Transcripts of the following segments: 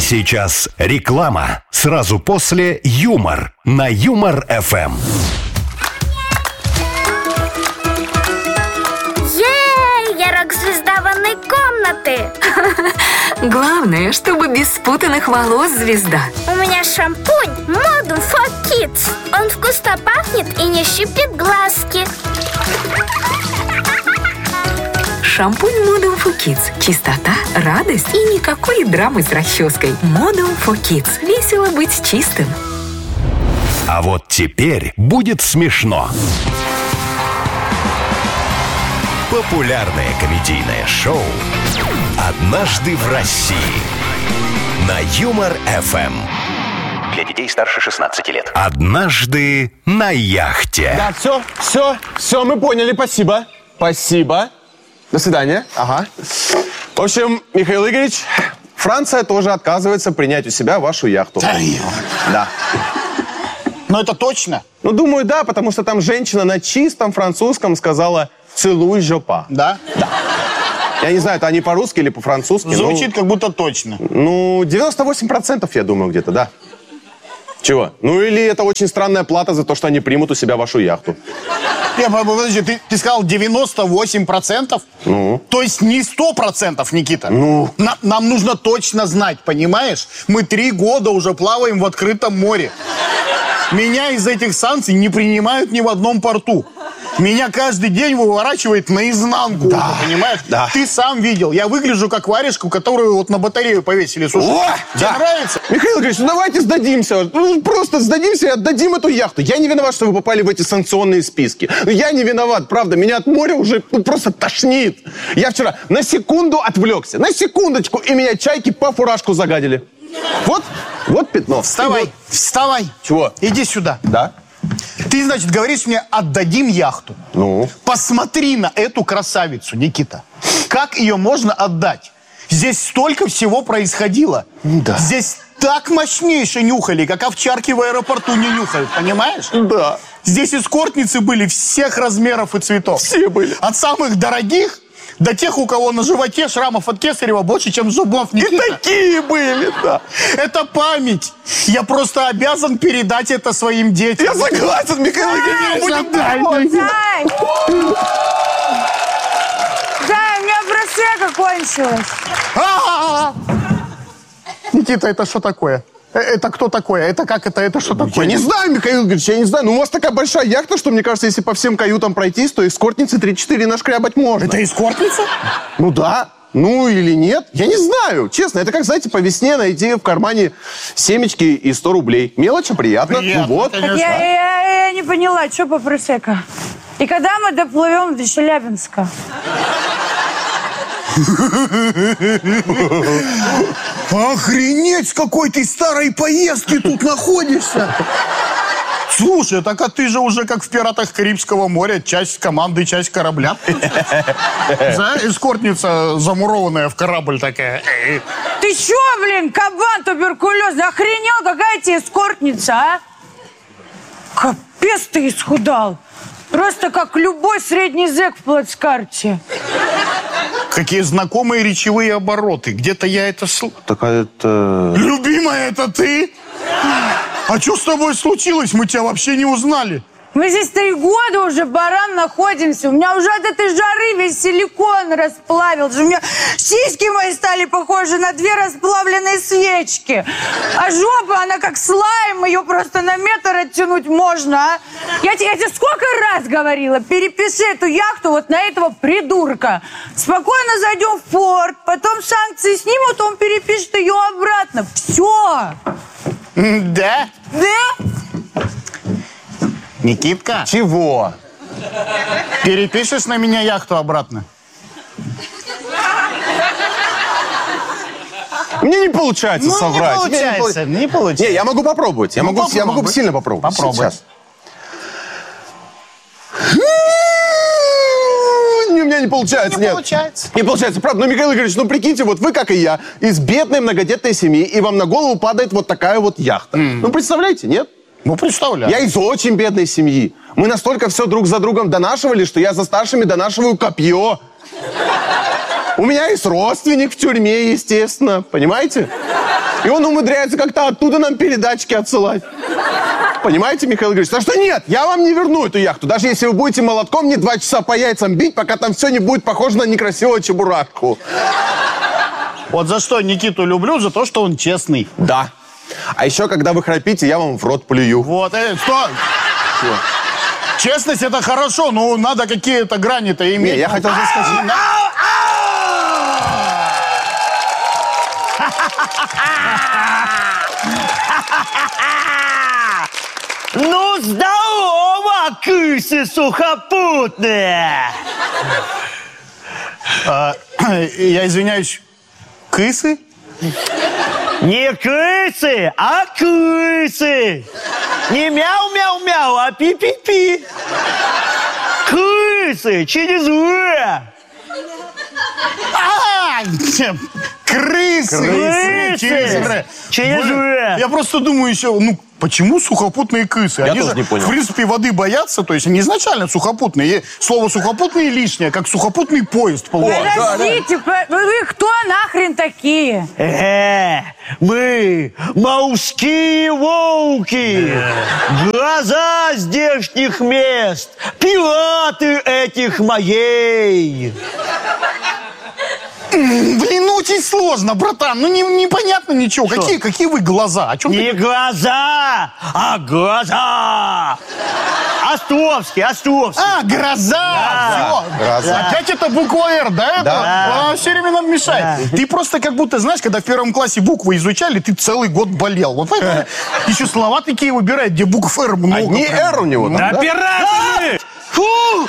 сейчас реклама. Сразу после юмор на Юмор-ФМ. Я рок-звезда ванной комнаты. Главное, чтобы без спутанных волос звезда. У меня шампунь Modern for Kids. Он вкусно пахнет и не щипит глазки. Шампунь Modern for Kids. Чистота, радость и никакой драмы с расческой. Modern for Kids. Весело быть чистым. А вот теперь будет смешно. Популярное комедийное шоу «Однажды в России» на Юмор-ФМ. Для детей старше 16 лет. «Однажды на яхте». Да, все, мы поняли, спасибо. До свидания. Ага. В общем, Михаил Игоревич, Франция тоже отказывается принять у себя вашу яхту. Да. Но это точно? Ну, думаю, да, потому что там женщина на чистом французском сказала «целуй жопа». Да? Да. Я не знаю, это они по-русски или по-французски. Звучит как будто точно. Ну, 98%, я думаю, где-то, да. Чего? Ну, или это очень странная плата за то, что они примут у себя вашу яхту. Подожди, ты сказал 98%? Ну? То есть не 100%, Никита? Ну? Нам нужно точно знать, понимаешь? Мы 3 года уже плаваем в открытом море. Меня из этих санкций не принимают ни в одном порту. Меня каждый день выворачивает наизнанку, да, понимаешь? Да. Ты сам видел. Я выгляжу как варежку, которую вот на батарею повесили. Слушай, тебе нравится? Михаил Игоревич, ну давайте сдадимся. Просто сдадимся и отдадим эту яхту. Я не виноват, что вы попали в эти санкционные списки. Я не виноват, правда. Меня от моря уже просто тошнит. Я вчера на секунду отвлекся. На секундочку. И меня чайки по фуражку загадили. Вот пятно. Вставай. Чего? Иди сюда. Да? Ты, значит, говоришь мне, отдадим яхту. Ну? Посмотри на эту красавицу, Никита. Как ее можно отдать? Здесь столько всего происходило. Да. Здесь так мощнейше нюхали, как овчарки в аэропорту не нюхают, понимаешь? Да. Здесь эскортницы были всех размеров и цветов. Все были. От самых дорогих до тех, у кого на животе шрамов от кесарева больше, чем зубов, Никита. И такие были, да. Это память. Я просто обязан передать это своим детям. Я согласен, Михаил Игоревич. Зай, у меня просека кончилась. Никита, это что такое? Это кто такое? Это как это? Это что такое? Я не знаю, Михаил Игоревич, я не знаю. Ну, у вас такая большая яхта, что, мне кажется, если по всем каютам пройтись, то эскортницы 3-4 нашкрябать можно. Это эскортница? Ну да. Ну или нет. Я не знаю. Честно, это как, знаете, по весне найти в кармане семечки и 100 рублей. Мелочь, приятно. Приятно, ну вот. Я не поняла, что по просека. И когда мы доплывем до Челябинска? Охренеть, с какой ты старой поездки тут находишься! Слушай, так а ты же уже как в «Пиратах Карибского моря», часть команды, часть корабля. Эскортница, замурованная в корабль такая. Ты чё, блин, кабан туберкулезный? Охренел, какая тебе эскортница, а? Капец ты исхудал. Просто как любой средний зэк в плацкарте. Какие знакомые речевые обороты. Где-то я это слышал. Так это... Любимая, это ты? А что с тобой случилось? Мы тебя вообще не узнали. Мы здесь 3 года уже, баран, находимся. У меня уже от этой жары весь силикон расплавился. У меня сиськи мои стали похожи на 2 расплавленные свечки. А жопа, она как слайм, ее просто на метр оттянуть можно, а? Я тебе сколько раз говорила, перепиши эту яхту вот на этого придурка. Спокойно зайдем в порт, потом санкции снимут, он перепишет ее обратно. Все. Да? Да? Никитка? Чего? Перепишешь на меня яхту обратно? Мне не получается соврать. Не получается. Не, я могу попробовать. Я могу сильно попробовать. Попробуй. Сейчас. У меня не получается. Не получается. Не получается, правда. Но, Михаил Игоревич, ну прикиньте, вот вы, как и я, из бедной многодетной семьи, и вам на голову падает вот такая вот яхта. Ну, представляете, нет? Ну, представляю. Я из очень бедной семьи. Мы настолько все друг за другом донашивали, что я за старшими донашиваю копье. У меня есть родственник в тюрьме, естественно. Понимаете? И он умудряется как-то оттуда нам передатчики отсылать. Понимаете, Михаил Игоревич? Так что нет, я вам не верну эту яхту. Даже если вы будете молотком мне 2 часа по яйцам бить, пока там все не будет похоже на некрасивого чебурашку. Вот за что Никиту люблю, за то, что он честный. Да. А еще, когда вы храпите, я вам в рот плюю. Вот, стой! Честность это хорошо, но надо какие-то грани-то иметь. Не, я хотел сказать... Ну, здорово, крысы сухопутные! Я извиняюсь, крысы? Не крысы, а крысы! Не мяу-мяу-мяу, а пи-пи-пи! Крысы через «р». Крысы! Через «р». Я просто думаю еще, почему сухопутные крысы? Я Они тоже же, не понял. в принципе, воды боятся, то есть они изначально сухопутные. И слово «сухопутные» лишнее, как сухопутный поезд получается. Подождите, вы кто нахрен такие? Мы морские волки, глаза здешних мест, пираты этих моей. Блин, очень сложно, братан. Непонятно ничего. Какие вы глаза? О чем Не глаза, а глаза. Островский. Гроза! Да. Всё. Гроза. Опять это буква «Р», да? Да. Она все время нам мешает. Ты просто как будто, знаешь, когда в 1 классе буквы изучали, ты целый год болел. Вот поэтому еще слова такие выбирают, где букв «Р» много. Не прям. «Р» у него. Да, да? пираты! Фу!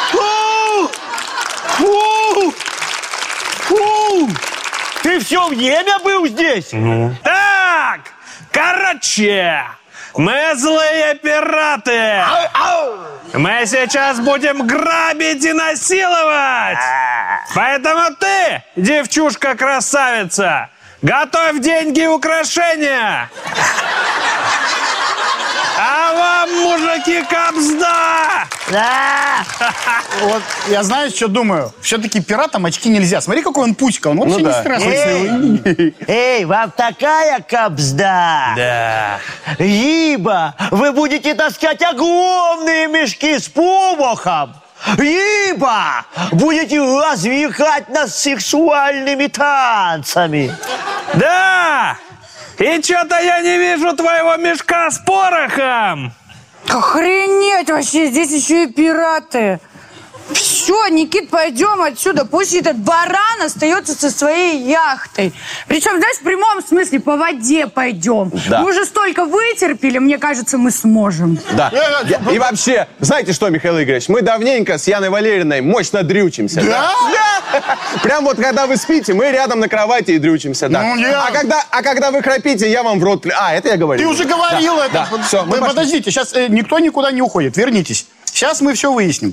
Ты все время был здесь? Так, короче, мы злые пираты. Мы сейчас будем грабить и насиловать. Поэтому ты, девчушка-красавица, готовь деньги и украшения. А вам, мужики, кабзда! Да. Вот я знаешь, что думаю? Все-таки пиратам очки нельзя. Смотри, какой он пучка. Он вообще не страшный. Эй, вам такая кабзда? Да. Либо вы будете таскать огромные мешки с порохом, либо будете развлекать нас сексуальными танцами. Да! И что-то я не вижу твоего мешка с порохом. Охренеть вообще, здесь еще и пираты. Все, Никит, пойдем отсюда. Пусть этот баран остается со своей яхтой. Причем, знаешь, в прямом смысле по воде пойдем. Да. Мы уже столько вытерпели, мне кажется, мы сможем. Да. И вообще, знаете что, Михаил Игоревич, мы давненько с Яной Валерьевной мощно дрючимся. Да? Да. Прям вот когда вы спите, мы рядом на кровати и дрючимся. Да. А когда вы храпите, я вам в рот... это я говорил. Ты уже говорил это. Да. Все, мы пошли. Подождите, сейчас никто никуда не уходит. Вернитесь. Сейчас мы все выясним.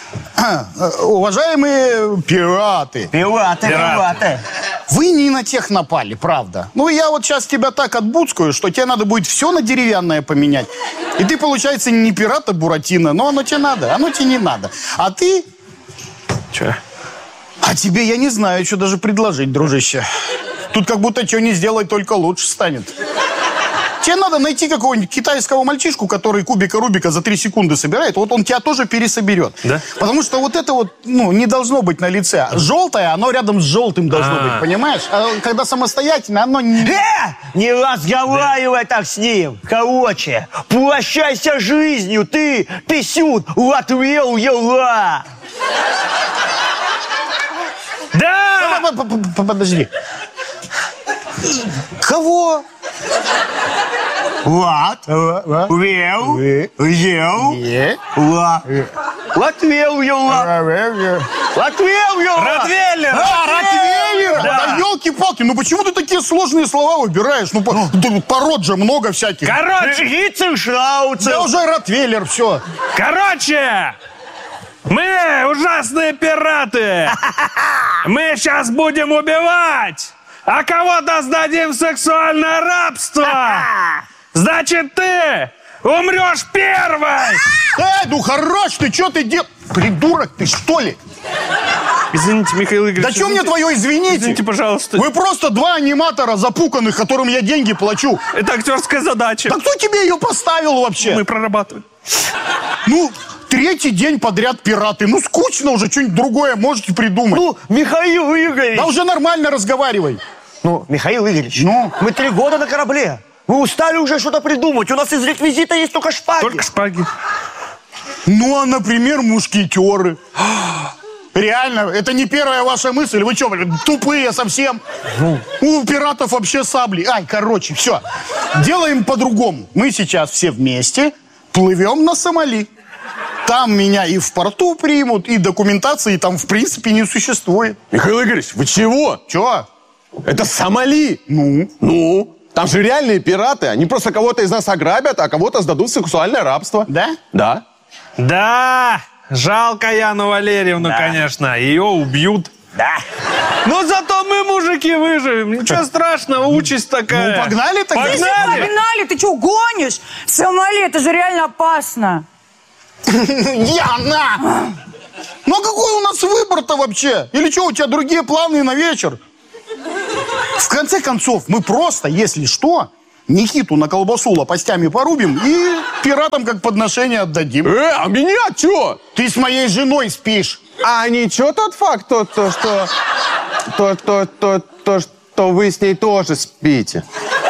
Уважаемые пираты. Пираты. Вы не на тех напали, правда. Я вот сейчас тебя так отбуцкаю, что тебе надо будет все на деревянное поменять. И ты, получается, не пират, а Буратино. Но оно тебе надо, оно тебе не надо. А ты... Че? А тебе я не знаю, что даже предложить, дружище. Тут как будто что не сделай, только лучше станет. Тебе надо найти какого-нибудь китайского мальчишку, который кубика Рубика за 3 секунды собирает. Вот он тебя тоже пересоберет. Да? Потому что вот это вот, не должно быть на лице. Желтое, оно рядом с желтым должно быть, понимаешь? А когда самостоятельно, оно не... Не разговаривай так с ним. Короче, прощайся жизнью, ты, писюн, латвел ела. Да! Подожди. Кого? Латвел ел. Латвел ела. Латвел ела. Ротвейлер! Ротвейлер! Да. Елки-палки, почему ты такие сложные слова выбираешь? Пород же много всяких. Короче, Риценшнауцер. Я уже Ротвейлер, все. мы ужасные пираты. Мы сейчас будем убивать, а кого-то сдадим в сексуальное рабство. Значит, ты умрешь первой. Хорош ты, что ты делаешь? Придурок ты, что ли? Извините, Михаил Игоревич. Да что мне твое извините? Извините, пожалуйста. Вы просто два аниматора запуканных, которым я деньги плачу. Это актерская задача. Да кто тебе ее поставил вообще? Мы прорабатываем. Ну, третий день подряд пираты. Ну, скучно уже, что-нибудь другое можете придумать. Ну, Михаил Игоревич. Да уже нормально разговаривай. Ну, Михаил Игоревич, Ну? мы 3 года на корабле. Вы устали уже что-то придумать. У нас из реквизита есть только шпаги. Только шпаги. Ну, а, например, мушкетеры. Реально, это не первая ваша мысль. Вы что, блин, тупые совсем? У пиратов вообще сабли. Ай, короче, все. Делаем по-другому. Мы сейчас все вместе плывем на Сомали. Там меня и в порту примут, и документации там в принципе не существует. Михаил Игоревич, вы чего? Че? Это Сомали. Ну? Там же реальные пираты. Они просто кого-то из нас ограбят, а кого-то сдадут в сексуальное рабство. Да? Да. Да, жалко Яну Валерьевну, конечно. Ее убьют. Да. Но зато мы, мужики, выживем. Ничего страшного, участь такая. Ну, погнали тогда. Погнали! Погнали, ты что, гонишь? В Сомали, это же реально опасно. Яна! Ну, а какой у нас выбор-то вообще? Или что, у тебя другие планы на вечер? В конце концов, мы просто, если что, Никиту на колбасу лопастями порубим и пиратам как подношение отдадим. А меня чё? Ты с моей женой спишь. А ничего тот факт, что вы с ней тоже спите.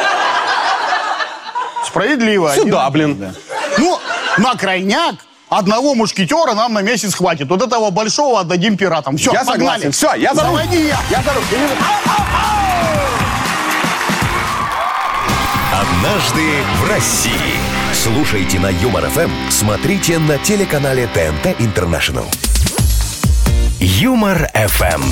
Справедливо. Сюда, блин. Ну, на крайняк одного мушкетера нам на месяц хватит. Вот этого большого отдадим пиратам. Все, Я погнали. согласен. Все, я за руль. Заводи я. Я за руль. «Однажды в России». Слушайте на Юмор ФМ, смотрите на телеканале ТНТ Интернешнл. Юмор ФМ.